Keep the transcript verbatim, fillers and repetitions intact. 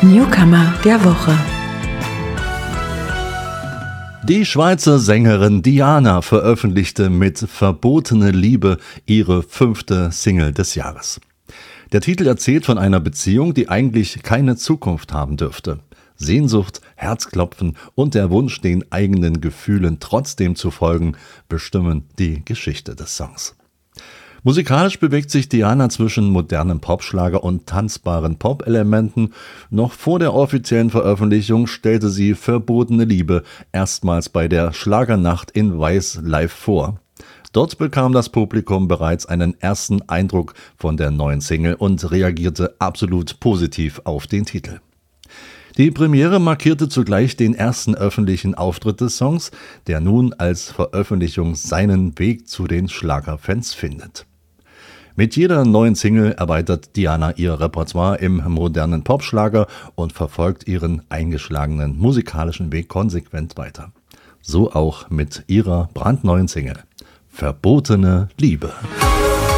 Newcomer der Woche. Die Schweizer Sängerin Diana veröffentlichte mit Verbotene Liebe ihre fünfte Single des Jahres. Der Titel erzählt von einer Beziehung, die eigentlich keine Zukunft haben dürfte. Sehnsucht, Herzklopfen und der Wunsch, den eigenen Gefühlen trotzdem zu folgen, bestimmen die Geschichte des Songs. Musikalisch bewegt sich Diana zwischen modernem Popschlager und tanzbaren Pop-Elementen. Noch vor der offiziellen Veröffentlichung stellte sie Verbotene Liebe erstmals bei der Schlagernacht in Weiß live vor. Dort bekam das Publikum bereits einen ersten Eindruck von der neuen Single und reagierte absolut positiv auf den Titel. Die Premiere markierte zugleich den ersten öffentlichen Auftritt des Songs, der nun als Veröffentlichung seinen Weg zu den Schlagerfans findet. Mit jeder neuen Single erweitert Diana ihr Repertoire im modernen Popschlager und verfolgt ihren eingeschlagenen musikalischen Weg konsequent weiter. So auch mit ihrer brandneuen Single Verbotene Liebe.